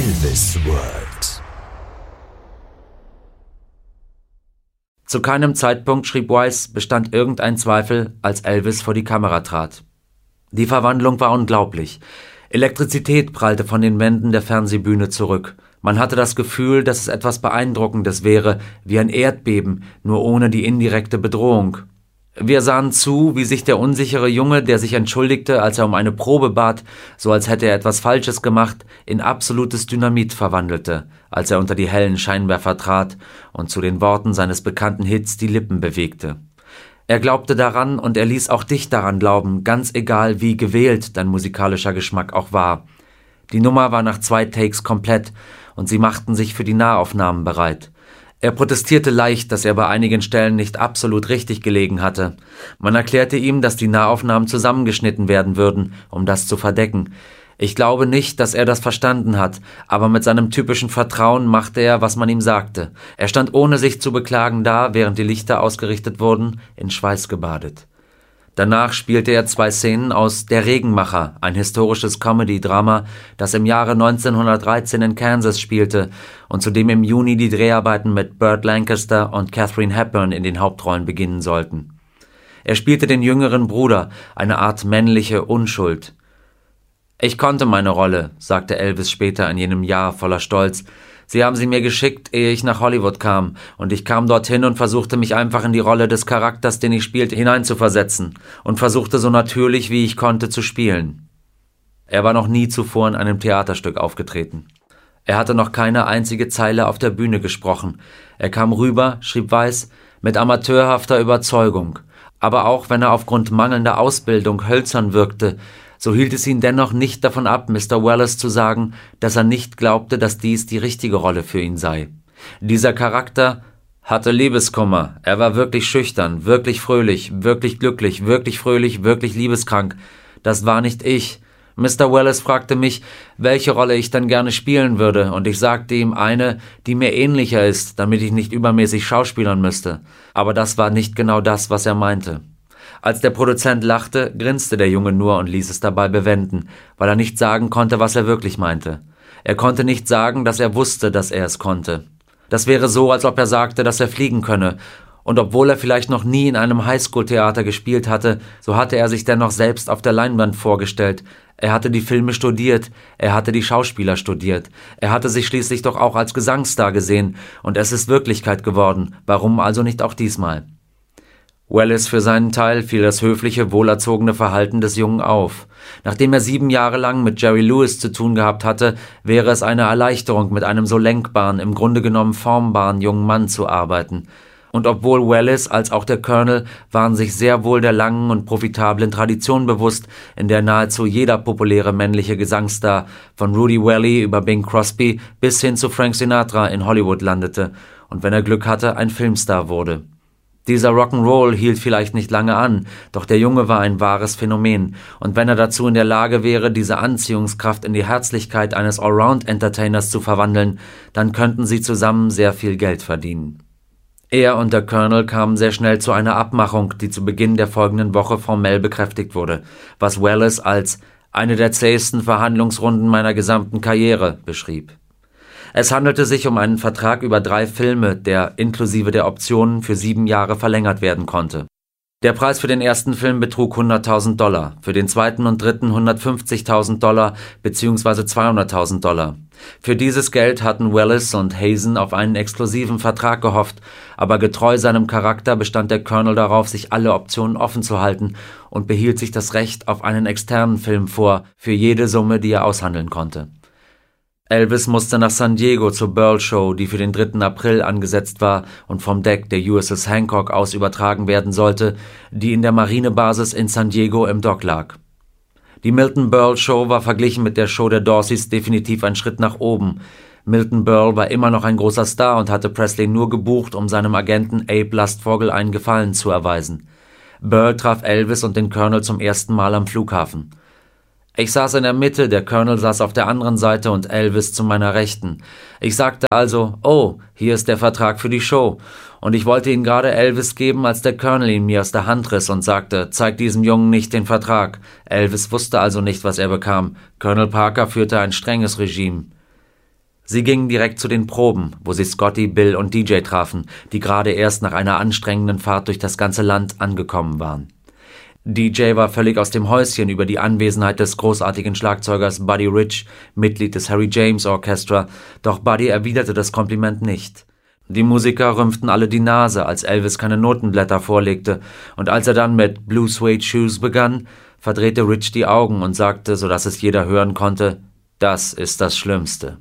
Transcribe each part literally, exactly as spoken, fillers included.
Elvis World. Zu keinem Zeitpunkt, schrieb Weiss, bestand irgendein Zweifel, als Elvis vor die Kamera trat. Die Verwandlung war unglaublich. Elektrizität prallte von den Wänden der Fernsehbühne zurück. Man hatte das Gefühl, dass es etwas Beeindruckendes wäre, wie ein Erdbeben, nur ohne die indirekte Bedrohung. Wir sahen zu, wie sich der unsichere Junge, der sich entschuldigte, als er um eine Probe bat, so als hätte er etwas Falsches gemacht, in absolutes Dynamit verwandelte, als er unter die hellen Scheinwerfer trat und zu den Worten seines bekannten Hits die Lippen bewegte. Er glaubte daran und er ließ auch dich daran glauben, ganz egal wie gewählt dein musikalischer Geschmack auch war. Die Nummer war nach zwei Takes komplett und sie machten sich für die Nahaufnahmen bereit. Er protestierte leicht, dass er bei einigen Stellen nicht absolut richtig gelegen hatte. Man erklärte ihm, dass die Nahaufnahmen zusammengeschnitten werden würden, um das zu verdecken. Ich glaube nicht, dass er das verstanden hat, aber mit seinem typischen Vertrauen machte er, was man ihm sagte. Er stand ohne sich zu beklagen da, während die Lichter ausgerichtet wurden, in Schweiß gebadet. Danach spielte er zwei Szenen aus Der Regenmacher, ein historisches Comedy-Drama, das im Jahre neunzehnhundertdreizehn in Kansas spielte und zu dem im Juni die Dreharbeiten mit Burt Lancaster und Katharine Hepburn in den Hauptrollen beginnen sollten. Er spielte den jüngeren Bruder, eine Art männliche Unschuld. »Ich konnte meine Rolle«, sagte Elvis später in jenem Jahr voller Stolz. »Sie haben sie mir geschickt, ehe ich nach Hollywood kam, und ich kam dorthin und versuchte mich einfach in die Rolle des Charakters, den ich spielte, hineinzuversetzen und versuchte so natürlich, wie ich konnte, zu spielen.« Er war noch nie zuvor in einem Theaterstück aufgetreten. Er hatte noch keine einzige Zeile auf der Bühne gesprochen. Er kam rüber, schrieb Weiss, mit amateurhafter Überzeugung. Aber auch wenn er aufgrund mangelnder Ausbildung hölzern wirkte, so hielt es ihn dennoch nicht davon ab, Mister Wallace zu sagen, dass er nicht glaubte, dass dies die richtige Rolle für ihn sei. Dieser Charakter hatte Liebeskummer, er war wirklich schüchtern, wirklich fröhlich, wirklich glücklich, wirklich fröhlich, wirklich liebeskrank. Das war nicht ich. Mister Wallace fragte mich, welche Rolle ich dann gerne spielen würde, und ich sagte ihm eine, die mir ähnlicher ist, damit ich nicht übermäßig schauspielern müsste. Aber das war nicht genau das, was er meinte. Als der Produzent lachte, grinste der Junge nur und ließ es dabei bewenden, weil er nicht sagen konnte, was er wirklich meinte. Er konnte nicht sagen, dass er wusste, dass er es konnte. Das wäre so, als ob er sagte, dass er fliegen könne. Und obwohl er vielleicht noch nie in einem Highschool-Theater gespielt hatte, so hatte er sich dennoch selbst auf der Leinwand vorgestellt. Er hatte die Filme studiert, er hatte die Schauspieler studiert. Er hatte sich schließlich doch auch als Gesangsstar gesehen. Und es ist Wirklichkeit geworden. Warum also nicht auch diesmal? Wallace für seinen Teil fiel das höfliche, wohlerzogene Verhalten des Jungen auf. Nachdem er sieben Jahre lang mit Jerry Lewis zu tun gehabt hatte, wäre es eine Erleichterung, mit einem so lenkbaren, im Grunde genommen formbaren jungen Mann zu arbeiten. Und obwohl Wallace als auch der Colonel waren sich sehr wohl der langen und profitablen Tradition bewusst, in der nahezu jeder populäre männliche Gesangsstar von Rudy Valley über Bing Crosby bis hin zu Frank Sinatra in Hollywood landete und wenn er Glück hatte, ein Filmstar wurde. Dieser Rock'n'Roll hielt vielleicht nicht lange an, doch der Junge war ein wahres Phänomen, und wenn er dazu in der Lage wäre, diese Anziehungskraft in die Herzlichkeit eines Allround-Entertainers zu verwandeln, dann könnten sie zusammen sehr viel Geld verdienen. Er und der Colonel kamen sehr schnell zu einer Abmachung, die zu Beginn der folgenden Woche formell bekräftigt wurde, was Wallace als eine der zähesten Verhandlungsrunden meiner gesamten Karriere beschrieb. Es handelte sich um einen Vertrag über drei Filme, der inklusive der Optionen für sieben Jahre verlängert werden konnte. Der Preis für den ersten Film betrug hunderttausend Dollar, für den zweiten und dritten hundertfünfzigtausend Dollar bzw. zweihunderttausend Dollar. Für dieses Geld hatten Wallace und Hazen auf einen exklusiven Vertrag gehofft, aber getreu seinem Charakter bestand der Colonel darauf, sich alle Optionen offen zu halten und behielt sich das Recht auf einen externen Film vor, für jede Summe, die er aushandeln konnte. Elvis musste nach San Diego zur Burl Show, die für den dritten April angesetzt war und vom Deck der U S S Hancock aus übertragen werden sollte, die in der Marinebasis in San Diego im Dock lag. Die Milton Berle Show war verglichen mit der Show der Dorseys definitiv ein Schritt nach oben. Milton Berle war immer noch ein großer Star und hatte Presley nur gebucht, um seinem Agenten Abe Lastvogel einen Gefallen zu erweisen. Berle traf Elvis und den Colonel zum ersten Mal am Flughafen. Ich saß in der Mitte, der Colonel saß auf der anderen Seite und Elvis zu meiner Rechten. Ich sagte also, oh, hier ist der Vertrag für die Show. Und ich wollte ihn gerade Elvis geben, als der Colonel ihn mir aus der Hand riss und sagte, zeig diesem Jungen nicht den Vertrag. Elvis wusste also nicht, was er bekam. Colonel Parker führte ein strenges Regime. Sie gingen direkt zu den Proben, wo sie Scotty, Bill und D J trafen, die gerade erst nach einer anstrengenden Fahrt durch das ganze Land angekommen waren. D J war völlig aus dem Häuschen über die Anwesenheit des großartigen Schlagzeugers Buddy Rich, Mitglied des Harry James Orchestra, doch Buddy erwiderte das Kompliment nicht. Die Musiker rümpften alle die Nase, als Elvis keine Notenblätter vorlegte, und als er dann mit Blue Suede Shoes begann, verdrehte Rich die Augen und sagte, sodass es jeder hören konnte, das ist das Schlimmste.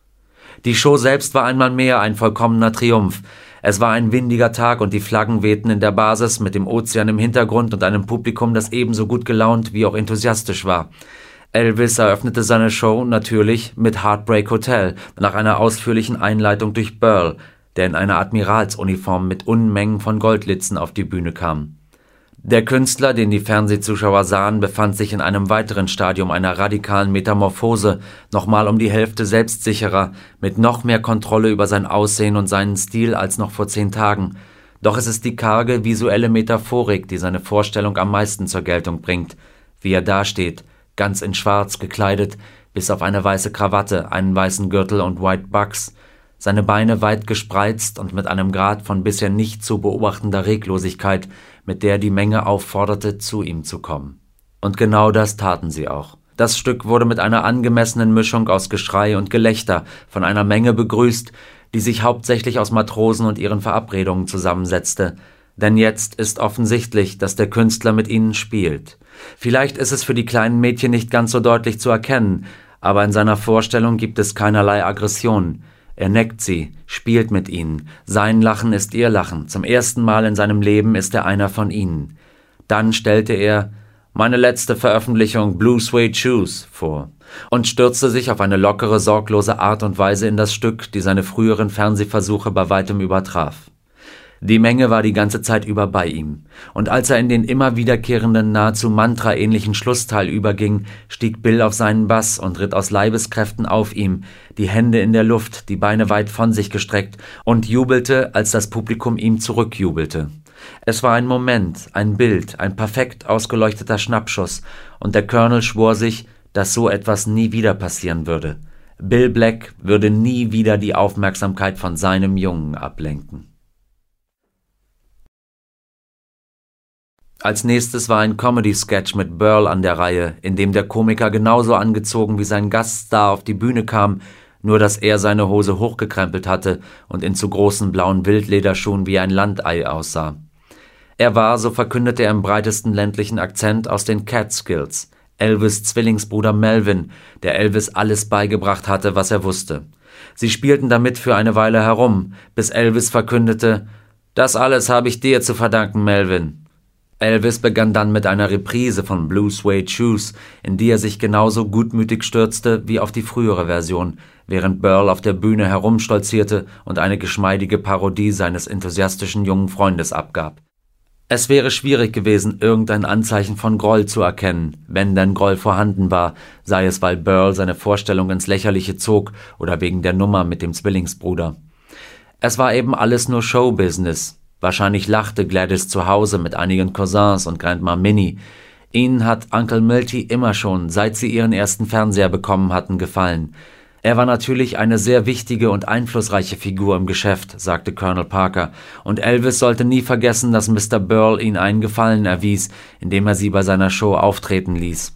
Die Show selbst war einmal mehr ein vollkommener Triumph. Es war ein windiger Tag und die Flaggen wehten in der Basis mit dem Ozean im Hintergrund und einem Publikum, das ebenso gut gelaunt wie auch enthusiastisch war. Elvis eröffnete seine Show natürlich mit Heartbreak Hotel, nach einer ausführlichen Einleitung durch Burl, der in einer Admiralsuniform mit Unmengen von Goldlitzen auf die Bühne kam. Der Künstler, den die Fernsehzuschauer sahen, befand sich in einem weiteren Stadium einer radikalen Metamorphose, nochmal um die Hälfte selbstsicherer, mit noch mehr Kontrolle über sein Aussehen und seinen Stil als noch vor zehn Tagen. Doch es ist die karge, visuelle Metaphorik, die seine Vorstellung am meisten zur Geltung bringt. Wie er dasteht, ganz in schwarz gekleidet, bis auf eine weiße Krawatte, einen weißen Gürtel und White Bucks, seine Beine weit gespreizt und mit einem Grad von bisher nicht zu beobachtender Reglosigkeit, mit der die Menge aufforderte, zu ihm zu kommen. Und genau das taten sie auch. Das Stück wurde mit einer angemessenen Mischung aus Geschrei und Gelächter von einer Menge begrüßt, die sich hauptsächlich aus Matrosen und ihren Verabredungen zusammensetzte. Denn jetzt ist offensichtlich, dass der Künstler mit ihnen spielt. Vielleicht ist es für die kleinen Mädchen nicht ganz so deutlich zu erkennen, aber in seiner Vorstellung gibt es keinerlei Aggression. Er neckt sie, spielt mit ihnen. Sein Lachen ist ihr Lachen. Zum ersten Mal in seinem Leben ist er einer von ihnen. Dann stellte er »Meine letzte Veröffentlichung Blue Suede Shoes« vor und stürzte sich auf eine lockere, sorglose Art und Weise in das Stück, die seine früheren Fernsehversuche bei weitem übertraf. Die Menge war die ganze Zeit über bei ihm, und als er in den immer wiederkehrenden, nahezu mantraähnlichen Schlussteil überging, stieg Bill auf seinen Bass und ritt aus Leibeskräften auf ihm, die Hände in der Luft, die Beine weit von sich gestreckt, und jubelte, als das Publikum ihm zurückjubelte. Es war ein Moment, ein Bild, ein perfekt ausgeleuchteter Schnappschuss, und der Colonel schwor sich, dass so etwas nie wieder passieren würde. Bill Black würde nie wieder die Aufmerksamkeit von seinem Jungen ablenken. Als nächstes war ein Comedy-Sketch mit Burl an der Reihe, in dem der Komiker genauso angezogen wie sein Gaststar auf die Bühne kam, nur dass er seine Hose hochgekrempelt hatte und in zu großen blauen Wildlederschuhen wie ein Landei aussah. Er war, so verkündete er im breitesten ländlichen Akzent, aus den Catskills, Elvis' Zwillingsbruder Melvin, der Elvis alles beigebracht hatte, was er wusste. Sie spielten damit für eine Weile herum, bis Elvis verkündete, »Das alles habe ich dir zu verdanken, Melvin.« Elvis begann dann mit einer Reprise von Blue Suede Shoes, in die er sich genauso gutmütig stürzte wie auf die frühere Version, während Burl auf der Bühne herumstolzierte und eine geschmeidige Parodie seines enthusiastischen jungen Freundes abgab. Es wäre schwierig gewesen, irgendein Anzeichen von Groll zu erkennen, wenn denn Groll vorhanden war, sei es, weil Burl seine Vorstellung ins Lächerliche zog oder wegen der Nummer mit dem Zwillingsbruder. Es war eben alles nur Showbusiness. Wahrscheinlich lachte Gladys zu Hause mit einigen Cousins und Grandma Minnie. Ihnen hat Uncle Milty immer schon, seit sie ihren ersten Fernseher bekommen hatten, gefallen. Er war natürlich eine sehr wichtige und einflussreiche Figur im Geschäft, sagte Colonel Parker, und Elvis sollte nie vergessen, dass Mister Burl ihn einen Gefallen erwies, indem er sie bei seiner Show auftreten ließ.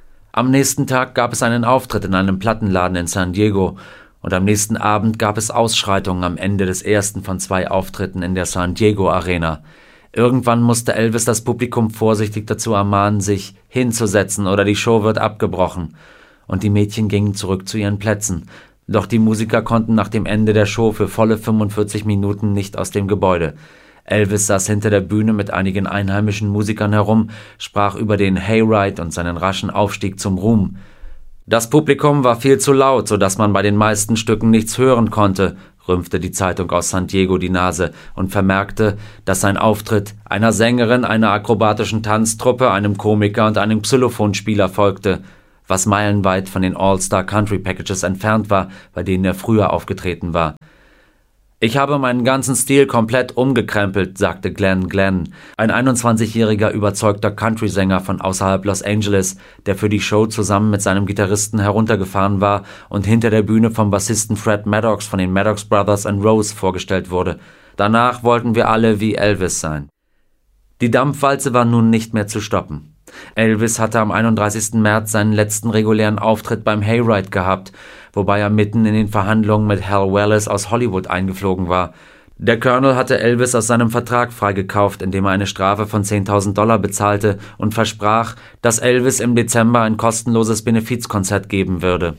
Am nächsten Tag gab es einen Auftritt in einem Plattenladen in San Diego, und am nächsten Abend gab es Ausschreitungen am Ende des ersten von zwei Auftritten in der San Diego Arena. Irgendwann musste Elvis das Publikum vorsichtig dazu ermahnen, sich hinzusetzen oder die Show wird abgebrochen. Und die Mädchen gingen zurück zu ihren Plätzen. Doch die Musiker konnten nach dem Ende der Show für volle fünfundvierzig Minuten nicht aus dem Gebäude. Elvis saß hinter der Bühne mit einigen einheimischen Musikern herum, sprach über den Hayride und seinen raschen Aufstieg zum Ruhm. Das Publikum war viel zu laut, so dass man bei den meisten Stücken nichts hören konnte, rümpfte die Zeitung aus San Diego die Nase und vermerkte, dass sein Auftritt einer Sängerin, einer akrobatischen Tanztruppe, einem Komiker und einem Xylophonspieler folgte, was meilenweit von den All-Star Country Packages entfernt war, bei denen er früher aufgetreten war. »Ich habe meinen ganzen Stil komplett umgekrempelt«, sagte Glenn Glenn, ein einundzwanzigjähriger überzeugter Country-Sänger von außerhalb Los Angeles, der für die Show zusammen mit seinem Gitarristen heruntergefahren war und hinter der Bühne vom Bassisten Fred Maddox von den Maddox Brothers and Rose vorgestellt wurde. Danach wollten wir alle wie Elvis sein. Die Dampfwalze war nun nicht mehr zu stoppen. Elvis hatte am einunddreißigsten März seinen letzten regulären Auftritt beim Hayride gehabt, wobei er mitten in den Verhandlungen mit Hal Wallace aus Hollywood eingeflogen war. Der Colonel hatte Elvis aus seinem Vertrag freigekauft, indem er eine Strafe von zehntausend Dollar bezahlte und versprach, dass Elvis im Dezember ein kostenloses Benefizkonzert geben würde.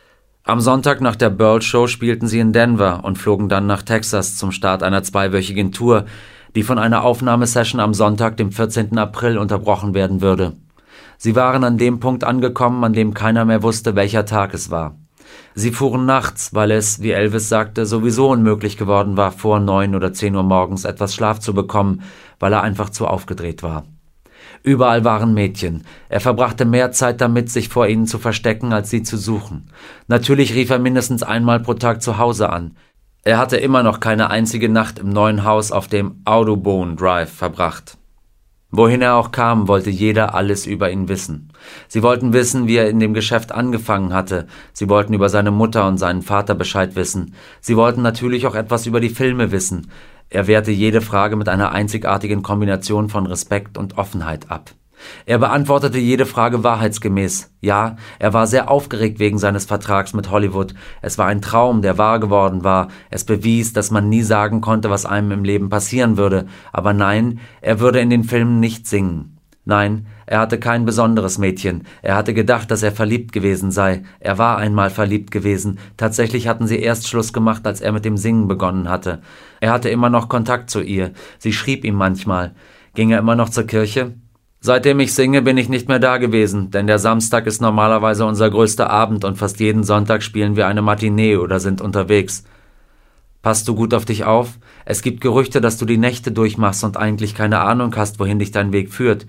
Am Sonntag nach der Burl Show spielten sie in Denver und flogen dann nach Texas zum Start einer zweiwöchigen Tour, die von einer Aufnahmesession am Sonntag, dem vierzehnten April, unterbrochen werden würde. Sie waren an dem Punkt angekommen, an dem keiner mehr wusste, welcher Tag es war. Sie fuhren nachts, weil es, wie Elvis sagte, sowieso unmöglich geworden war, vor neun oder zehn Uhr morgens etwas Schlaf zu bekommen, weil er einfach zu aufgedreht war. Überall waren Mädchen. Er verbrachte mehr Zeit damit, sich vor ihnen zu verstecken, als sie zu suchen. Natürlich rief er mindestens einmal pro Tag zu Hause an. Er hatte immer noch keine einzige Nacht im neuen Haus auf dem Audubon Drive verbracht. Wohin er auch kam, wollte jeder alles über ihn wissen. Sie wollten wissen, wie er in dem Geschäft angefangen hatte. Sie wollten über seine Mutter und seinen Vater Bescheid wissen. Sie wollten natürlich auch etwas über die Filme wissen. Er wehrte jede Frage mit einer einzigartigen Kombination von Respekt und Offenheit ab. Er beantwortete jede Frage wahrheitsgemäß. Ja, er war sehr aufgeregt wegen seines Vertrags mit Hollywood. Es war ein Traum, der wahr geworden war. Es bewies, dass man nie sagen konnte, was einem im Leben passieren würde. Aber nein, er würde in den Filmen nicht singen. Nein, er hatte kein besonderes Mädchen. Er hatte gedacht, dass er verliebt gewesen sei. Er war einmal verliebt gewesen. Tatsächlich hatten sie erst Schluss gemacht, als er mit dem Singen begonnen hatte. Er hatte immer noch Kontakt zu ihr. Sie schrieb ihm manchmal. Ging er immer noch zur Kirche? Seitdem ich singe, bin ich nicht mehr da gewesen, denn der Samstag ist normalerweise unser größter Abend und fast jeden Sonntag spielen wir eine Matinee oder sind unterwegs. Passt du gut auf dich auf? Es gibt Gerüchte, dass du die Nächte durchmachst und eigentlich keine Ahnung hast, wohin dich dein Weg führt.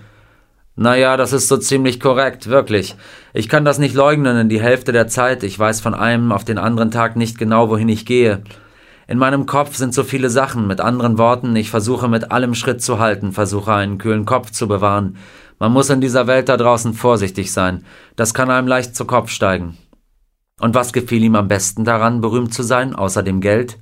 Naja, das ist so ziemlich korrekt, wirklich. Ich kann das nicht leugnen in die Hälfte der Zeit. Ich weiß von einem auf den anderen Tag nicht genau, wohin ich gehe. In meinem Kopf sind so viele Sachen, mit anderen Worten, ich versuche mit allem Schritt zu halten, versuche einen kühlen Kopf zu bewahren. Man muss in dieser Welt da draußen vorsichtig sein, das kann einem leicht zu Kopf steigen. Und was gefiel ihm am besten daran, berühmt zu sein, außer dem Geld?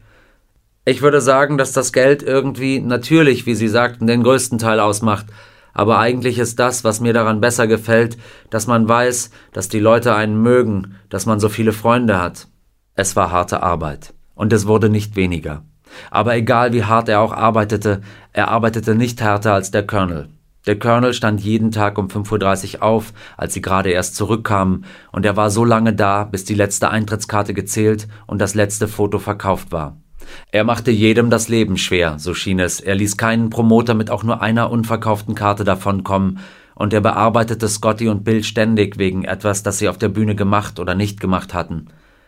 Ich würde sagen, dass das Geld irgendwie natürlich, wie Sie sagten, den größten Teil ausmacht, aber eigentlich ist das, was mir daran besser gefällt, dass man weiß, dass die Leute einen mögen, dass man so viele Freunde hat. Es war harte Arbeit. Und es wurde nicht weniger. Aber egal wie hart er auch arbeitete, er arbeitete nicht härter als der Colonel. Der Colonel stand jeden Tag um fünf Uhr dreißig auf, als sie gerade erst zurückkamen, und er war so lange da, bis die letzte Eintrittskarte gezählt und das letzte Foto verkauft war. Er machte jedem das Leben schwer, so schien es. Er ließ keinen Promoter mit auch nur einer unverkauften Karte davonkommen, und er bearbeitete Scotty und Bill ständig wegen etwas, das sie auf der Bühne gemacht oder nicht gemacht hatten.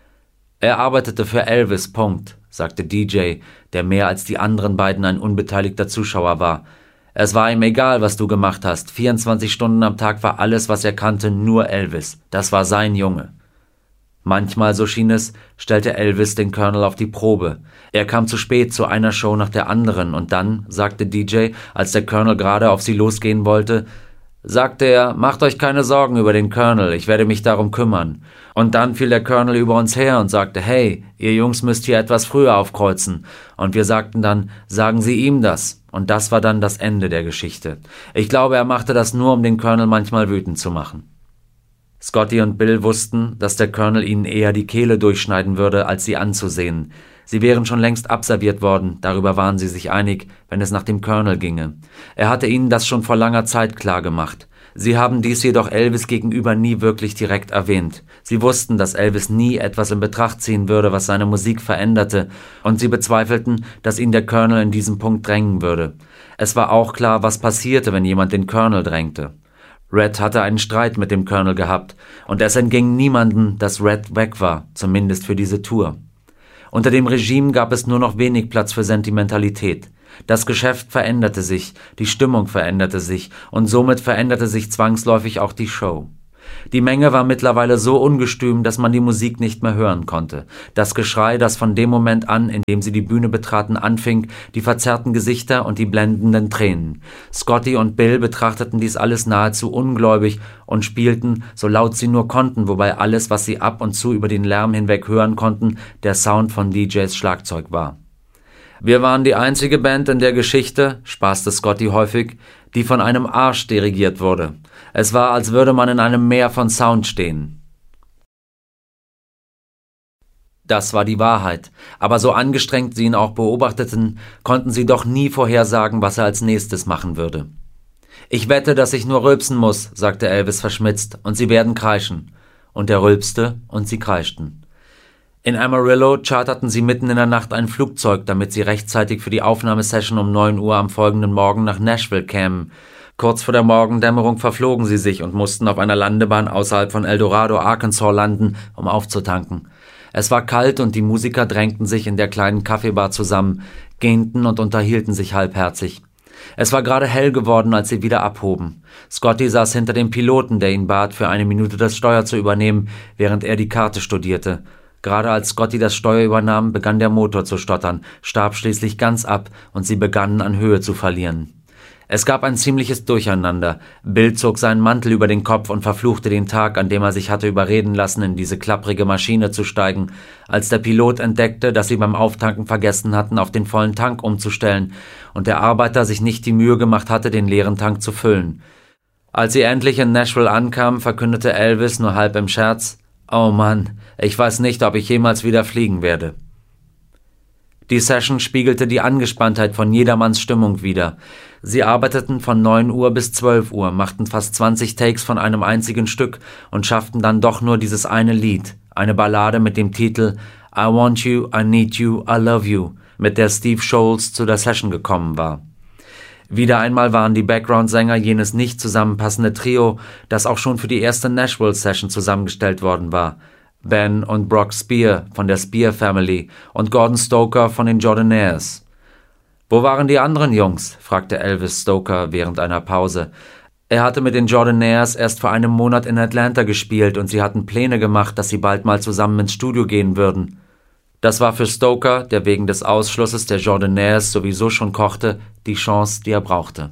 Er arbeitete für Elvis, Punkt, sagte D J, der mehr als die anderen beiden ein unbeteiligter Zuschauer war. Es war ihm egal, was du gemacht hast. vierundzwanzig Stunden am Tag war alles, was er kannte, nur Elvis. Das war sein Junge. Manchmal, so schien es, stellte Elvis den Colonel auf die Probe. Er kam zu spät zu einer Show nach der anderen und dann, sagte D J, als der Colonel gerade auf sie losgehen wollte, sagte er, macht euch keine Sorgen über den Colonel, ich werde mich darum kümmern. Und dann fiel der Colonel über uns her und sagte, hey, ihr Jungs müsst hier etwas früher aufkreuzen. Und wir sagten dann, sagen Sie ihm das. Und das war dann das Ende der Geschichte. Ich glaube, er machte das nur, um den Colonel manchmal wütend zu machen. Scotty und Bill wussten, dass der Colonel ihnen eher die Kehle durchschneiden würde, als sie anzusehen. Sie wären schon längst abserviert worden, darüber waren sie sich einig, wenn es nach dem Colonel ginge. Er hatte ihnen das schon vor langer Zeit klargemacht. Sie haben dies jedoch Elvis gegenüber nie wirklich direkt erwähnt. Sie wussten, dass Elvis nie etwas in Betracht ziehen würde, was seine Musik veränderte, und sie bezweifelten, dass ihn der Colonel in diesem Punkt drängen würde. Es war auch klar, was passierte, wenn jemand den Colonel drängte. Red hatte einen Streit mit dem Colonel gehabt, und es entging niemandem, dass Red weg war, zumindest für diese Tour. Unter dem Regime gab es nur noch wenig Platz für Sentimentalität. Das Geschäft veränderte sich, die Stimmung veränderte sich und somit veränderte sich zwangsläufig auch die Show. Die Menge war mittlerweile so ungestüm, dass man die Musik nicht mehr hören konnte. Das Geschrei, das von dem Moment an, in dem sie die Bühne betraten, anfing, die verzerrten Gesichter und die blendenden Tränen. Scotty und Bill betrachteten dies alles nahezu ungläubig und spielten, so laut sie nur konnten, wobei alles, was sie ab und zu über den Lärm hinweg hören konnten, der Sound von D Js Schlagzeug war. »Wir waren die einzige Band in der Geschichte«, spaßte Scotty häufig, »die von einem Arsch dirigiert wurde. Es war, als würde man in einem Meer von Sound stehen.« Das war die Wahrheit, aber so angestrengt sie ihn auch beobachteten, konnten sie doch nie vorhersagen, was er als nächstes machen würde. »Ich wette, dass ich nur rülpsen muss«, sagte Elvis verschmitzt, »und sie werden kreischen.« Und er rülpste, und sie kreischten. In Amarillo charterten sie mitten in der Nacht ein Flugzeug, damit sie rechtzeitig für die Aufnahmesession um neun Uhr am folgenden Morgen nach Nashville kämen. Kurz vor der Morgendämmerung verflogen sie sich und mussten auf einer Landebahn außerhalb von El Dorado, Arkansas landen, um aufzutanken. Es war kalt und die Musiker drängten sich in der kleinen Kaffeebar zusammen, gähnten und unterhielten sich halbherzig. Es war gerade hell geworden, als sie wieder abhoben. Scotty saß hinter dem Piloten, der ihn bat, für eine Minute das Steuer zu übernehmen, während er die Karte studierte. Gerade als Scotty das Steuer übernahm, begann der Motor zu stottern, starb schließlich ganz ab und sie begannen an Höhe zu verlieren. Es gab ein ziemliches Durcheinander. Bill zog seinen Mantel über den Kopf und verfluchte den Tag, an dem er sich hatte überreden lassen, in diese klapprige Maschine zu steigen, als der Pilot entdeckte, dass sie beim Auftanken vergessen hatten, auf den vollen Tank umzustellen und der Arbeiter sich nicht die Mühe gemacht hatte, den leeren Tank zu füllen. Als sie endlich in Nashville ankamen, verkündete Elvis nur halb im Scherz: »Oh Mann, ich weiß nicht, ob ich jemals wieder fliegen werde.« Die Session spiegelte die Angespanntheit von jedermanns Stimmung wider. Sie arbeiteten von neun Uhr bis zwölf Uhr, machten fast zwanzig Takes von einem einzigen Stück und schafften dann doch nur dieses eine Lied, eine Ballade mit dem Titel »I Want You, I Need You, I Love You«, mit der Steve Sholes zu der Session gekommen war. Wieder einmal waren die Background-Sänger jenes nicht zusammenpassende Trio, das auch schon für die erste Nashville-Session zusammengestellt worden war. Ben und Brock Spear von der Spear Family und Gordon Stoker von den Jordanaires. »Wo waren die anderen Jungs?« fragte Elvis Stoker während einer Pause. Er hatte mit den Jordanaires erst vor einem Monat in Atlanta gespielt und sie hatten Pläne gemacht, dass sie bald mal zusammen ins Studio gehen würden. Das war für Stoker, der wegen des Ausschlusses der Jordanaires sowieso schon kochte, die Chance, die er brauchte.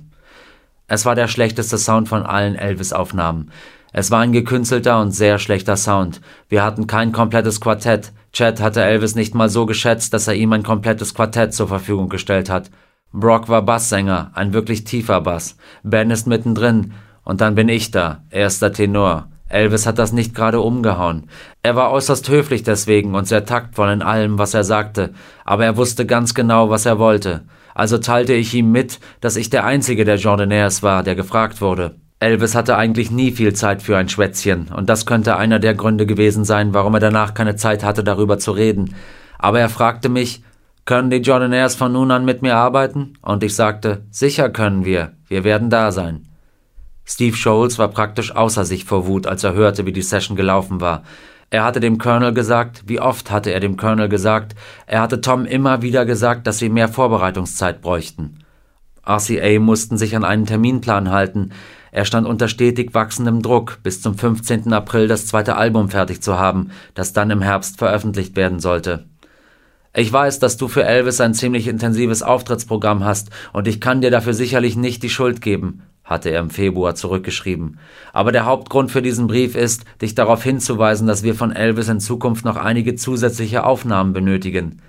Es war der schlechteste Sound von allen Elvis-Aufnahmen. Es war ein gekünstelter und sehr schlechter Sound. Wir hatten kein komplettes Quartett. Chet hatte Elvis nicht mal so geschätzt, dass er ihm ein komplettes Quartett zur Verfügung gestellt hat. Brock war Basssänger, ein wirklich tiefer Bass. Ben ist mittendrin. Und dann bin ich da, erster Tenor. Elvis hat das nicht gerade umgehauen. Er war äußerst höflich deswegen und sehr taktvoll in allem, was er sagte, aber er wusste ganz genau, was er wollte. Also teilte ich ihm mit, dass ich der einzige der Jordanaires war, der gefragt wurde. Elvis hatte eigentlich nie viel Zeit für ein Schwätzchen, und das könnte einer der Gründe gewesen sein, warum er danach keine Zeit hatte, darüber zu reden. Aber er fragte mich, »Können die Jordanaires von nun an mit mir arbeiten?« Und ich sagte, »Sicher können wir, wir werden da sein.« Steve Sholes war praktisch außer sich vor Wut, als er hörte, wie die Session gelaufen war. Er hatte dem Colonel gesagt, wie oft hatte er dem Colonel gesagt, er hatte Tom immer wieder gesagt, dass sie mehr Vorbereitungszeit bräuchten. R C A mussten sich an einen Terminplan halten. Er stand unter stetig wachsendem Druck, bis zum fünfzehnten April das zweite Album fertig zu haben, das dann im Herbst veröffentlicht werden sollte. »Ich weiß, dass du für Elvis ein ziemlich intensives Auftrittsprogramm hast, und ich kann dir dafür sicherlich nicht die Schuld geben«, hatte er im Februar zurückgeschrieben. »Aber der Hauptgrund für diesen Brief ist, dich darauf hinzuweisen, dass wir von Elvis in Zukunft noch einige zusätzliche Aufnahmen benötigen.«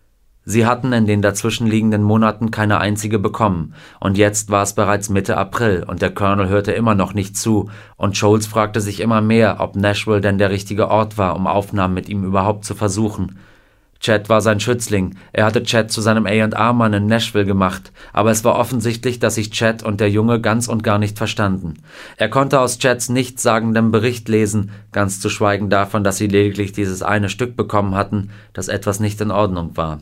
Sie hatten in den dazwischenliegenden Monaten keine einzige bekommen, und jetzt war es bereits Mitte April und der Colonel hörte immer noch nicht zu, und Sholes fragte sich immer mehr, ob Nashville denn der richtige Ort war, um Aufnahmen mit ihm überhaupt zu versuchen. Chet war sein Schützling, er hatte Chet zu seinem A und R-Mann in Nashville gemacht, aber es war offensichtlich, dass sich Chet und der Junge ganz und gar nicht verstanden. Er konnte aus Chets nichtssagendem Bericht lesen, ganz zu schweigen davon, dass sie lediglich dieses eine Stück bekommen hatten, dass etwas nicht in Ordnung war.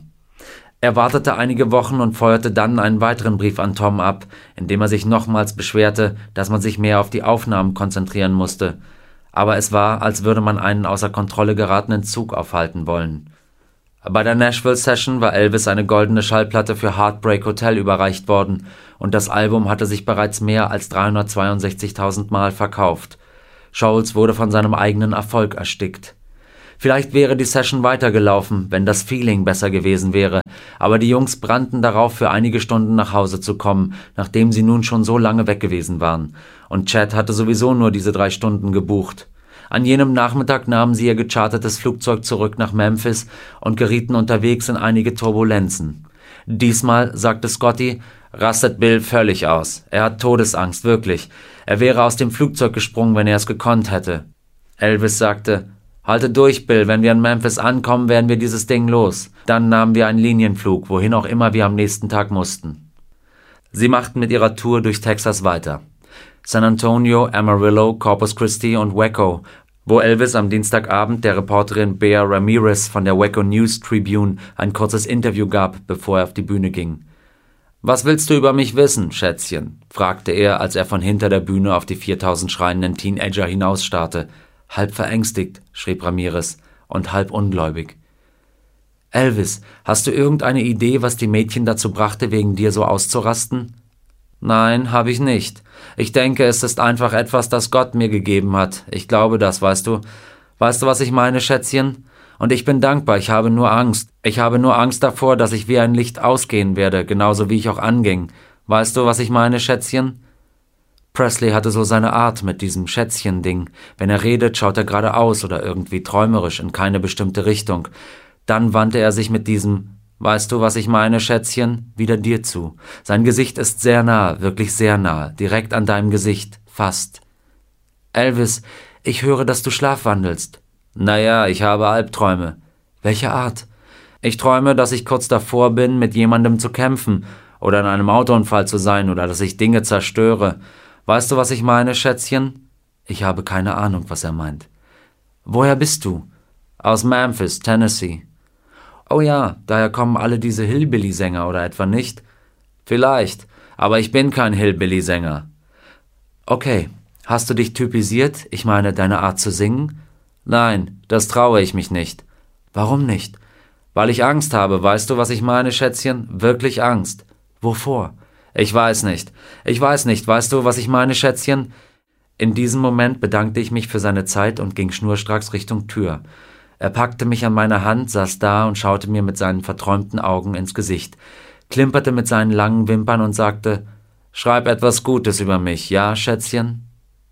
Er wartete einige Wochen und feuerte dann einen weiteren Brief an Tom ab, in dem er sich nochmals beschwerte, dass man sich mehr auf die Aufnahmen konzentrieren musste. Aber es war, als würde man einen außer Kontrolle geratenen Zug aufhalten wollen. Bei der Nashville-Session war Elvis eine goldene Schallplatte für Heartbreak Hotel überreicht worden und das Album hatte sich bereits mehr als dreihundertzweiundsechzigtausend Mal verkauft. Scholes wurde von seinem eigenen Erfolg erstickt. Vielleicht wäre die Session weitergelaufen, wenn das Feeling besser gewesen wäre, aber die Jungs brannten darauf, für einige Stunden nach Hause zu kommen, nachdem sie nun schon so lange weg gewesen waren. Und Chad hatte sowieso nur diese drei Stunden gebucht. An jenem Nachmittag nahmen sie ihr gechartertes Flugzeug zurück nach Memphis und gerieten unterwegs in einige Turbulenzen. Diesmal, sagte Scotty, rastet Bill völlig aus. Er hat Todesangst, wirklich. Er wäre aus dem Flugzeug gesprungen, wenn er es gekonnt hätte. Elvis sagte, halte durch, Bill, wenn wir in Memphis ankommen, werden wir dieses Ding los. Dann nahmen wir einen Linienflug, wohin auch immer wir am nächsten Tag mussten. Sie machten mit ihrer Tour durch Texas weiter. San Antonio, Amarillo, Corpus Christi und Waco, wo Elvis am Dienstagabend der Reporterin Bea Ramirez von der Waco News Tribune ein kurzes Interview gab, bevor er auf die Bühne ging. »Was willst du über mich wissen, Schätzchen?« fragte er, als er von hinter der Bühne auf die viertausend schreienden Teenager hinausstarrte. Halb verängstigt, schrieb Ramirez, und halb ungläubig. »Elvis, hast du irgendeine Idee, was die Mädchen dazu brachte, wegen dir so auszurasten?« »Nein, habe ich nicht. Ich denke, es ist einfach etwas, das Gott mir gegeben hat. Ich glaube das, weißt du. Weißt du, was ich meine, Schätzchen? Und ich bin dankbar, ich habe nur Angst. Ich habe nur Angst davor, dass ich wie ein Licht ausgehen werde, genauso wie ich auch anging. Weißt du, was ich meine, Schätzchen?« Presley hatte so seine Art mit diesem Schätzchen-Ding. Wenn er redet, schaut er geradeaus oder irgendwie träumerisch in keine bestimmte Richtung. Dann wandte er sich mit diesem »Weißt du, was ich meine, Schätzchen?« wieder dir zu. Sein Gesicht ist sehr nah, wirklich sehr nah, direkt an deinem Gesicht, fast. »Elvis, ich höre, dass du schlafwandelst.« »Naja, ich habe Albträume.« »Welche Art?« »Ich träume, dass ich kurz davor bin, mit jemandem zu kämpfen oder in einem Autounfall zu sein oder dass ich Dinge zerstöre. Weißt du, was ich meine, Schätzchen?« Ich habe keine Ahnung, was er meint. »Woher bist du?« »Aus Memphis, Tennessee.« »Oh ja, daher kommen alle diese Hillbilly-Sänger, oder etwa nicht?« »Vielleicht, aber ich bin kein Hillbilly-Sänger.« »Okay, hast du dich typisiert, ich meine, deine Art zu singen?« »Nein, das traue ich mich nicht.« »Warum nicht?« »Weil ich Angst habe, weißt du, was ich meine, Schätzchen? Wirklich Angst.« »Wovor?« »Ich weiß nicht. Ich weiß nicht, weißt du, was ich meine, Schätzchen?« In diesem Moment bedankte ich mich für seine Zeit und ging schnurstracks Richtung Tür. Er packte mich an meine Hand, saß da und schaute mir mit seinen verträumten Augen ins Gesicht, klimperte mit seinen langen Wimpern und sagte, »Schreib etwas Gutes über mich, ja, Schätzchen?«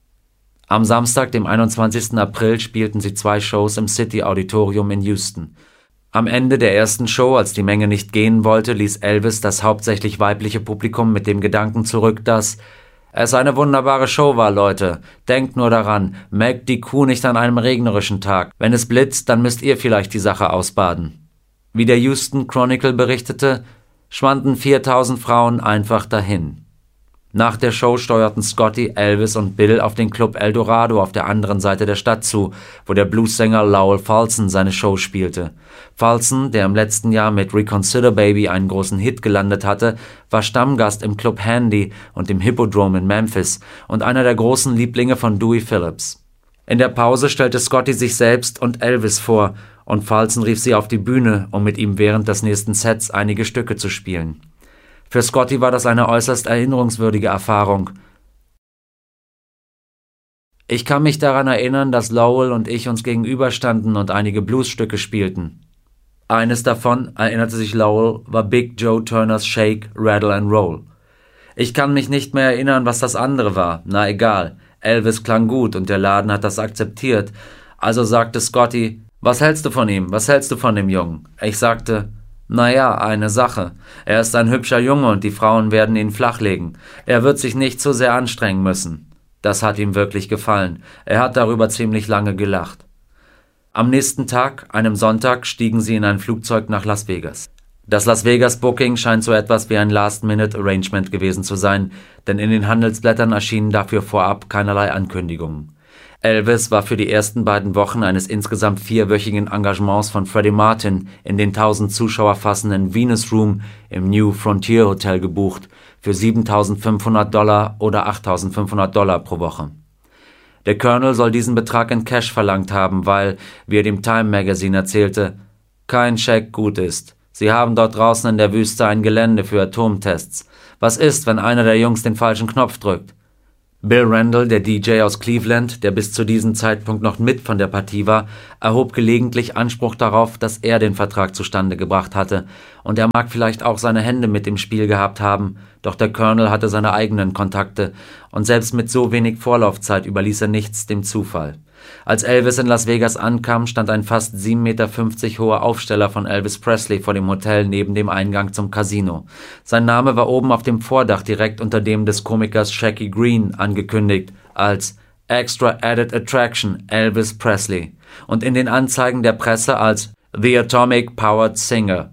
Am Samstag, dem einundzwanzigsten April, spielten sie zwei Shows im City Auditorium in Houston. Am Ende der ersten Show, als die Menge nicht gehen wollte, ließ Elvis das hauptsächlich weibliche Publikum mit dem Gedanken zurück, dass es eine wunderbare Show war, Leute. Denkt nur daran, melkt die Kuh nicht an einem regnerischen Tag. Wenn es blitzt, dann müsst ihr vielleicht die Sache ausbaden. Wie der Houston Chronicle berichtete, schwanden viertausend Frauen einfach dahin. Nach der Show steuerten Scotty, Elvis und Bill auf den Club El Dorado auf der anderen Seite der Stadt zu, wo der Bluessänger Lowell Fulson seine Show spielte. Fulson, der im letzten Jahr mit Reconsider Baby einen großen Hit gelandet hatte, war Stammgast im Club Handy und dem Hippodrome in Memphis und einer der großen Lieblinge von Dewey Phillips. In der Pause stellte Scotty sich selbst und Elvis vor und Fulson rief sie auf die Bühne, um mit ihm während des nächsten Sets einige Stücke zu spielen. Für Scotty war das eine äußerst erinnerungswürdige Erfahrung. Ich kann mich daran erinnern, dass Lowell und ich uns gegenüberstanden und einige Bluesstücke spielten. Eines davon, erinnerte sich Lowell, war Big Joe Turners Shake, Rattle and Roll. Ich kann mich nicht mehr erinnern, was das andere war. Na egal, Elvis klang gut und der Laden hat das akzeptiert. Also sagte Scotty, was hältst du von ihm, was hältst du von dem Jungen? Ich sagte, naja, eine Sache. Er ist ein hübscher Junge und die Frauen werden ihn flachlegen. Er wird sich nicht zu sehr anstrengen müssen. Das hat ihm wirklich gefallen. Er hat darüber ziemlich lange gelacht. Am nächsten Tag, einem Sonntag, stiegen sie in ein Flugzeug nach Las Vegas. Das Las Vegas Booking scheint so etwas wie ein Last-Minute-Arrangement gewesen zu sein, denn in den Handelsblättern erschienen dafür vorab keinerlei Ankündigungen. Elvis war für die ersten beiden Wochen eines insgesamt vierwöchigen Engagements von Freddie Martin in den tausend Zuschauer fassenden Venus Room im New Frontier Hotel gebucht für siebentausendfünfhundert Dollar oder achttausendfünfhundert Dollar pro Woche. Der Colonel soll diesen Betrag in Cash verlangt haben, weil, wie er dem Time Magazine erzählte, kein Scheck gut ist. Sie haben dort draußen in der Wüste ein Gelände für Atomtests. Was ist, wenn einer der Jungs den falschen Knopf drückt? Bill Randle, der D J aus Cleveland, der bis zu diesem Zeitpunkt noch mit von der Partie war, erhob gelegentlich Anspruch darauf, dass er den Vertrag zustande gebracht hatte, und er mag vielleicht auch seine Hände mit im Spiel gehabt haben, doch der Colonel hatte seine eigenen Kontakte, und selbst mit so wenig Vorlaufzeit überließ er nichts dem Zufall. Als Elvis in Las Vegas ankam, stand ein fast sieben Meter fünfzig hoher Aufsteller von Elvis Presley vor dem Hotel neben dem Eingang zum Casino. Sein Name war oben auf dem Vordach direkt unter dem des Komikers Shaggy Greene angekündigt als Extra Added Attraction Elvis Presley und in den Anzeigen der Presse als The Atomic Powered Singer.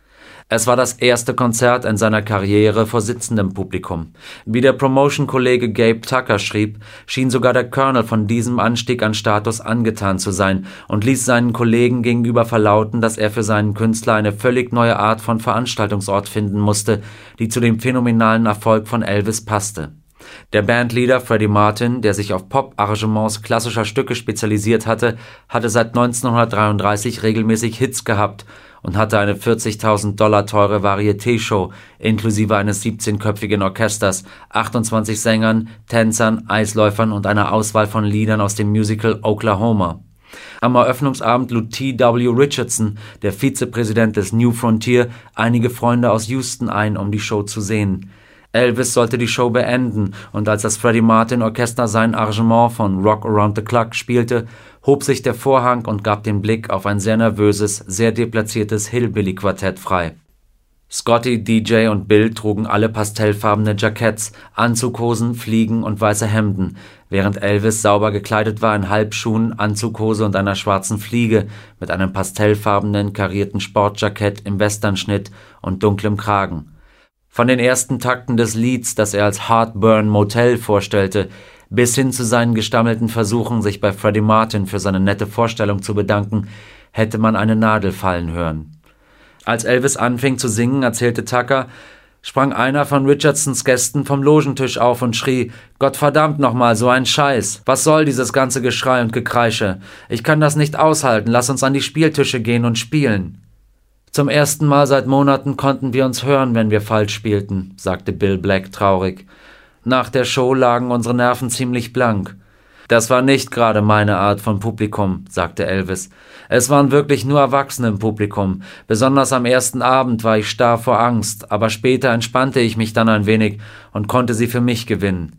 Es war das erste Konzert in seiner Karriere vor sitzendem Publikum. Wie der Promotion-Kollege Gabe Tucker schrieb, schien sogar der Colonel von diesem Anstieg an Status angetan zu sein und ließ seinen Kollegen gegenüber verlauten, dass er für seinen Künstler eine völlig neue Art von Veranstaltungsort finden musste, die zu dem phänomenalen Erfolg von Elvis passte. Der Bandleader Freddie Martin, der sich auf Pop-Arrangements klassischer Stücke spezialisiert hatte, hatte seit neunzehnhundertdreiunddreißig regelmäßig Hits gehabt und hatte eine vierzigtausend Dollar teure Varieté-Show inklusive eines siebzehnköpfigen Orchesters, achtundzwanzig Sängern, Tänzern, Eisläufern und einer Auswahl von Liedern aus dem Musical Oklahoma. Am Eröffnungsabend lud T W Richardson, der Vizepräsident des New Frontier, einige Freunde aus Houston ein, um die Show zu sehen. Elvis sollte die Show beenden, und als das Freddie Martin Orchester sein Arrangement von Rock Around the Clock spielte, hob sich der Vorhang und gab den Blick auf ein sehr nervöses, sehr deplatziertes Hillbilly-Quartett frei. Scotty, D J und Bill trugen alle pastellfarbene Jacketts, Anzughosen, Fliegen und weiße Hemden, während Elvis sauber gekleidet war in Halbschuhen, Anzughose und einer schwarzen Fliege mit einem pastellfarbenen karierten Sportjackett im Westernschnitt und dunklem Kragen. Von den ersten Takten des Lieds, das er als Heartburn Motel vorstellte, bis hin zu seinen gestammelten Versuchen, sich bei Freddie Martin für seine nette Vorstellung zu bedanken, hätte man eine Nadel fallen hören. Als Elvis anfing zu singen, erzählte Tucker, sprang einer von Richardsons Gästen vom Logentisch auf und schrie, »Gottverdammt nochmal, so ein Scheiß! Was soll dieses ganze Geschrei und Gekreische? Ich kann das nicht aushalten, lass uns an die Spieltische gehen und spielen!« »Zum ersten Mal seit Monaten konnten wir uns hören, wenn wir falsch spielten«, sagte Bill Black traurig. »Nach der Show lagen unsere Nerven ziemlich blank.« »Das war nicht gerade meine Art von Publikum«, sagte Elvis. »Es waren wirklich nur Erwachsene im Publikum. Besonders am ersten Abend war ich starr vor Angst, aber später entspannte ich mich dann ein wenig und konnte sie für mich gewinnen.«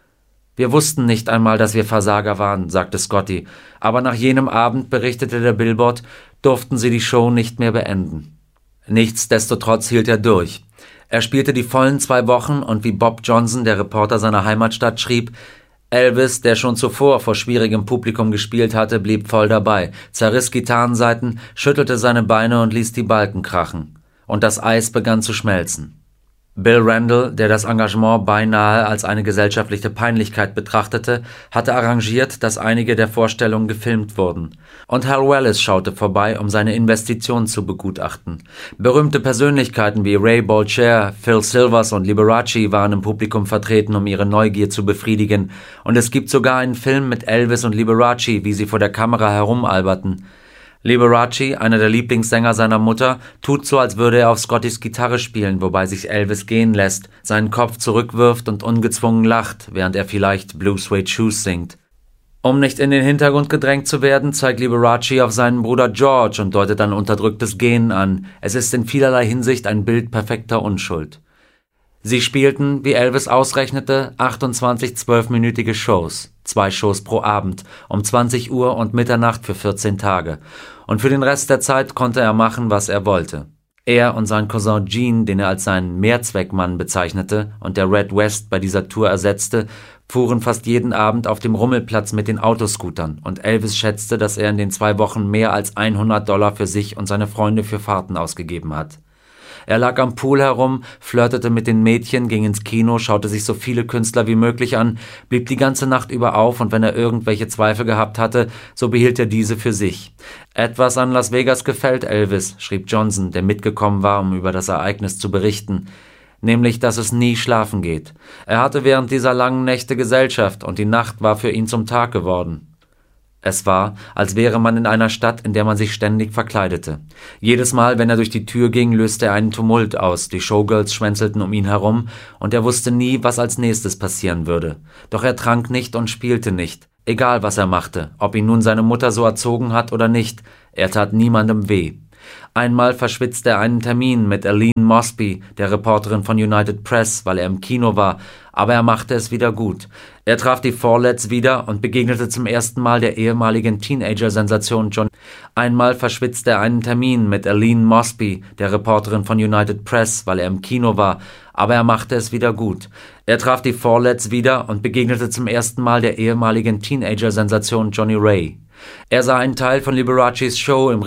»Wir wussten nicht einmal, dass wir Versager waren«, sagte Scotty, aber nach jenem Abend, berichtete der Billboard, durften sie die Show nicht mehr beenden. Nichtsdestotrotz hielt er durch. Er spielte die vollen zwei Wochen und wie Bob Johnson, der Reporter seiner Heimatstadt, schrieb, Elvis, der schon zuvor vor schwierigem Publikum gespielt hatte, blieb voll dabei, zerriss Gitarrensaiten, schüttelte seine Beine und ließ die Balken krachen. Und das Eis begann zu schmelzen. Bill Randle, der das Engagement beinahe als eine gesellschaftliche Peinlichkeit betrachtete, hatte arrangiert, dass einige der Vorstellungen gefilmt wurden. Und Hal Wallis schaute vorbei, um seine Investition zu begutachten. Berühmte Persönlichkeiten wie Ray Bolcher, Phil Silvers und Liberace waren im Publikum vertreten, um ihre Neugier zu befriedigen. Und es gibt sogar einen Film mit Elvis und Liberace, wie sie vor der Kamera herumalberten. Liberace, einer der Lieblingssänger seiner Mutter, tut so, als würde er auf Scottys Gitarre spielen, wobei sich Elvis gehen lässt, seinen Kopf zurückwirft und ungezwungen lacht, während er vielleicht Blue Suede Shoes singt. Um nicht in den Hintergrund gedrängt zu werden, zeigt Liberace auf seinen Bruder George und deutet ein unterdrücktes Gähnen an. Es ist in vielerlei Hinsicht ein Bild perfekter Unschuld. Sie spielten, wie Elvis ausrechnete, achtundzwanzig zwölfminütige Shows, zwei Shows pro Abend, um zwanzig Uhr und Mitternacht für vierzehn Tage. Und für den Rest der Zeit konnte er machen, was er wollte. Er und sein Cousin Gene, den er als seinen Mehrzweckmann bezeichnete und der Red West bei dieser Tour ersetzte, fuhren fast jeden Abend auf dem Rummelplatz mit den Autoscootern, und Elvis schätzte, dass er in den zwei Wochen mehr als hundert Dollar für sich und seine Freunde für Fahrten ausgegeben hat. Er lag am Pool herum, flirtete mit den Mädchen, ging ins Kino, schaute sich so viele Künstler wie möglich an, blieb die ganze Nacht über auf, und wenn er irgendwelche Zweifel gehabt hatte, so behielt er diese für sich. »Etwas an Las Vegas gefällt Elvis«, schrieb Johnson, der mitgekommen war, um über das Ereignis zu berichten, »nämlich, dass es nie schlafen geht. Er hatte während dieser langen Nächte Gesellschaft, und die Nacht war für ihn zum Tag geworden.« Es war, als wäre man in einer Stadt, in der man sich ständig verkleidete. Jedes Mal, wenn er durch die Tür ging, löste er einen Tumult aus, die Showgirls schwänzelten um ihn herum, und er wusste nie, was als nächstes passieren würde. Doch er trank nicht und spielte nicht. Egal, was er machte, ob ihn nun seine Mutter so erzogen hat oder nicht, er tat niemandem weh. Einmal verschwitzte er einen Termin mit Aline Mosby, der Reporterin von United Press, weil er im Kino war, aber er machte es wieder gut. Er traf die Follets wieder und begegnete zum ersten Mal der ehemaligen Teenager-Sensation John. Einmal verschwitzte er einen Termin mit Aline Mosby, der Reporterin von United Press, weil er im Kino war, aber er machte es wieder gut. Er traf die Follets wieder und begegnete zum ersten Mal der ehemaligen Teenager-Sensation Johnny Ray. Er sah einen Teil von Liberace's Show im